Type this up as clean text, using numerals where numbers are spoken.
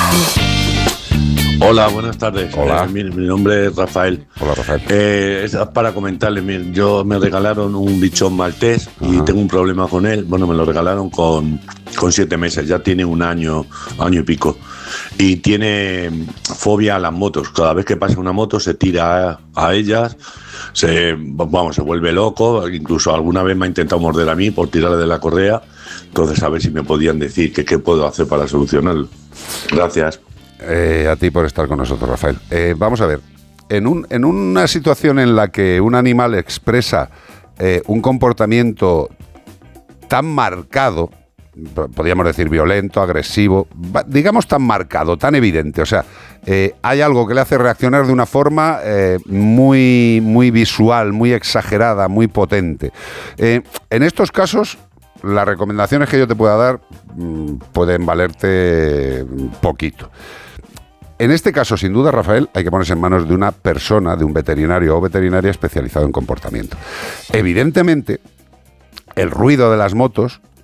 Hola, buenas tardes. Hola. Mi nombre es Rafael. Hola, Rafael. Es para comentarle, yo me regalaron un bichón maltés y tengo un problema con él. Bueno, me lo regalaron con 7 meses, ya tiene un año y pico. Y tiene fobia a las motos. Cada vez que pasa una moto se tira a ellas, se vuelve loco. Incluso alguna vez me ha intentado morder a mí por tirarle de la correa. Entonces, a ver si me podían decir qué puedo hacer para solucionarlo. Gracias. A ti por estar con nosotros, Rafael. Vamos a ver, en una situación en la que un animal expresa un comportamiento tan marcado, podríamos decir violento, agresivo, digamos tan marcado, tan evidente, o sea, hay algo que le hace reaccionar de una forma muy, muy visual, muy exagerada, muy potente. En estos casos, las recomendaciones que yo te pueda dar pueden valerte poquito. En este caso, sin duda, Rafael, hay que ponerse en manos de una persona, de un veterinario o veterinaria especializado en comportamiento. Evidentemente, el ruido de las motos